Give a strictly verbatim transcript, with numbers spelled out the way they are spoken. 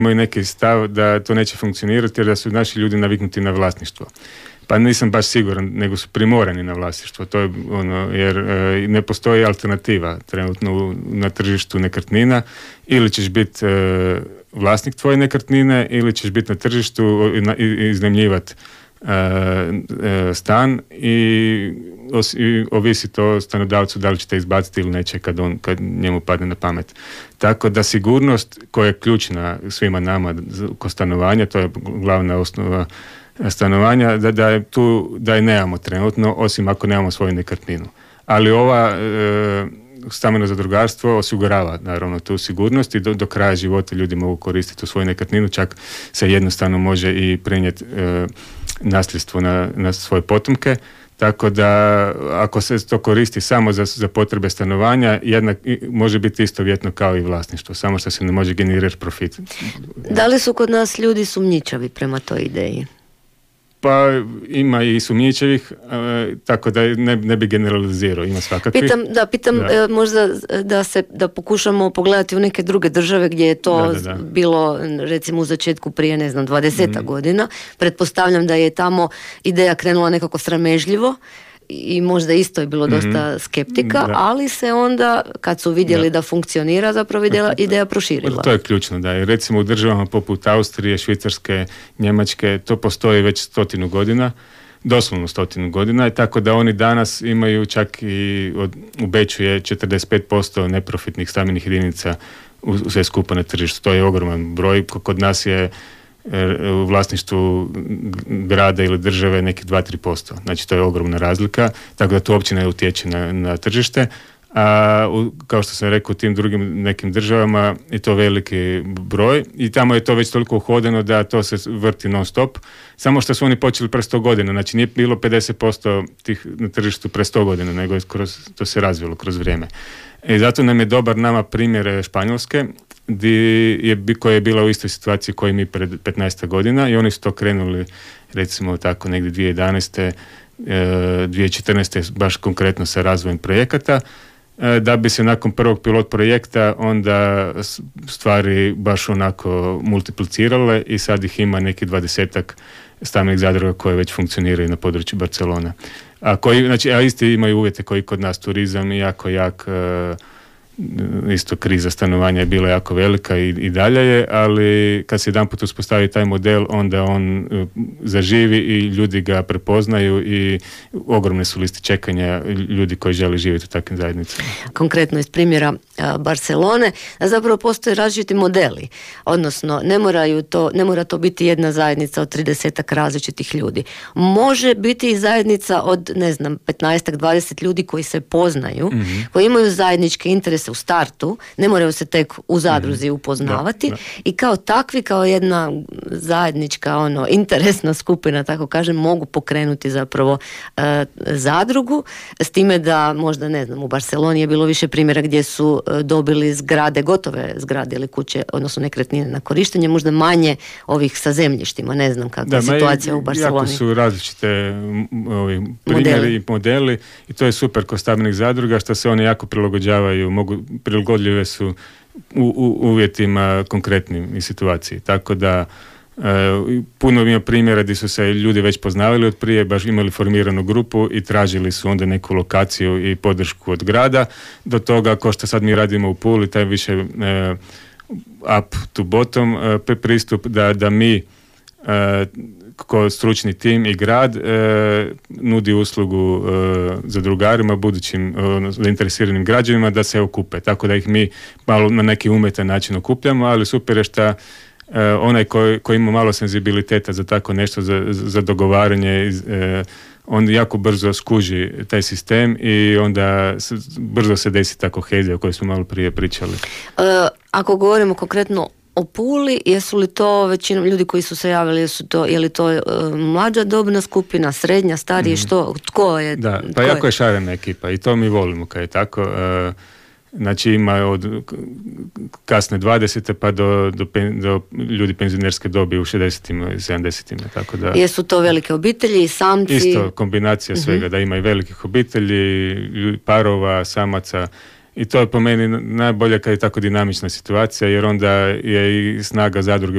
Moj neki stav da to neće funkcionirati jer da su naši ljudi naviknuti na vlasništvo. Pa nisam baš siguran, nego su primorani na vlasništvo. To je ono, jer e, ne postoji alternativa trenutno u, na tržištu nekretnina. Ili ćeš biti e, vlasnik tvoje nekretnine, ili ćeš biti na tržištu i iznajmljivati e, e, stan i, os, i ovisi to o stanodavcu da li ćete izbaciti ili neće kad, on, kad njemu padne na pamet. Tako da sigurnost koja je ključna svima nama kod stanovanja, to je glavna osnova stanovanja, da, da je tu, da je nemamo trenutno, osim ako nemamo svoju nekretninu. Ali ova e, stambeno zadrugarstvo osigurava naravno tu sigurnost i do, do kraja života ljudi mogu koristiti tu svoju nekretninu, čak se jednostavno može i prenijeti e, nasljedstvo na, na svoje potomke. Tako da ako se to koristi samo za, za potrebe stanovanja, jednak, može biti istovjetno kao i vlasništvo, samo što se ne može generirati profit. Da li su kod nas ljudi sumnjičavi prema toj ideji? Pa ima i sumnjičavih, e, tako da ne, ne bi generalizirao, ima svakakvih. Pitam, da, pitam da. E, možda da se da pokušamo pogledati u neke druge države gdje je to da, da, da. bilo recimo u začetku prije, ne znam, dvadesetak mm. godina. Pretpostavljam da je tamo ideja krenula nekako sramežljivo i možda isto je bilo dosta mm-hmm. skeptika, da. ali se onda, kad su vidjeli da, da funkcionira, zapravo ideja, ideja proširila. To je ključno, da je recimo u državama poput Austrije, Švicarske, Njemačke, to postoji već stotinu godina, doslovno stotinu godina, i tako da oni danas imaju čak i od, u Beču je četrdeset pet posto neprofitnih stambenih jedinica u, u sve skupa na tržištu. To je ogroman broj, kod nas je u vlasništvu grada ili države neki dva do tri posto. Znači to je ogromna razlika, tako da to uopće ne utječe na, na tržište. A u, kao što sam rekao, u tim drugim nekim državama je to veliki broj i tamo je to već toliko uhodano da to se vrti non stop. Samo što su oni počeli pre sto godina, znači nije bilo pedeset posto tih na tržištu pre sto godina, nego je kroz, to se razvilo kroz vrijeme. I zato nam je dobar nama primjer Španjolske, je, koja je bila u istoj situaciji koji mi pred petnaest godina, i oni su to krenuli recimo tako negdje dvije tisuće jedanaeste. dvije tisuće četrnaeste. baš konkretno sa razvojem projekata, da bi se nakon prvog pilot projekta onda stvari baš onako multiplicirale i sad ih ima neki dvadesetak stambenih zadruga koje već funkcioniraju na području Barcelone. A, koji, znači, a isti imaju uvjete koji kod nas, turizam i jako jak, isto kriza stanovanja je bila jako velika i, i dalje je, ali kad se jedanput uspostavi taj model, onda on uh, zaživi i ljudi ga prepoznaju i ogromne su listi čekanja ljudi koji žele živjeti u takvim zajednicama. Konkretno iz primjera uh, Barcelone, zapravo postoje različiti modeli, odnosno ne moraju to, ne mora to biti jedna zajednica od tridesetak različitih ljudi. Može biti i zajednica od, ne znam, petnaestak dvadeset ljudi koji se poznaju, mm-hmm. koji imaju zajedničke interese u startu, ne moraju se tek u zadruzi mm. upoznavati, da, da. I kao takvi, kao jedna zajednička ono, interesna skupina, tako kažem, mogu pokrenuti zapravo uh, zadrugu, s time da možda, ne znam, u Barceloni je bilo više primjera gdje su uh, dobili zgrade, gotove zgrade ili kuće, odnosno nekretnine na korištenje, možda manje ovih sa zemljištima, ne znam kakva je situacija u Barceloni. Jako su različite ovi primjeri modeli. i modeli i to je super kod stambenih zadruga što se one jako prilagođavaju, mogu prilagodljive su u, u uvjetima konkretnim i situaciji. Tako da e, puno ima primjera gdje su se ljudi već poznavali od prije, baš imali formiranu grupu i tražili su onda neku lokaciju i podršku od grada. Do toga, ko što sad mi radimo u Puli, taj više e, up to bottom e, pristup da, da mi e, ko stručni tim i grad e, nudi uslugu e, zadrugarima, budućim e, zainteresiranim građanima da se okupe, tako da ih mi malo na neki umjetan način okupljamo, ali super je šta e, onaj koji, koji ima malo senzibiliteta za tako nešto, za, za dogovaranje, e, on jako brzo skuži taj sistem i onda s, brzo se desi ta kohezija o kojoj smo malo prije pričali. E, ako govorimo konkretno o Puli, jesu li to većinom ljudi koji su se javili, jesu to, je li to uh, mlađa dobna skupina, srednja, stariji, mm. što, tko je? Da, pa jako je, je šarena ekipa i to mi volimo kad je tako. Uh, znači ima od kasne dvadesete pa do, do, do ljudi penzionerske dobi u šezdesetima i sedamdesetima, tako da. Jesu to velike obitelji, samci? Isto, kombinacija svega, mm-hmm. da ima i velikih obitelji, parova, samaca, I to je po meni najbolje kad je tako dinamična situacija, jer onda je i snaga zadruge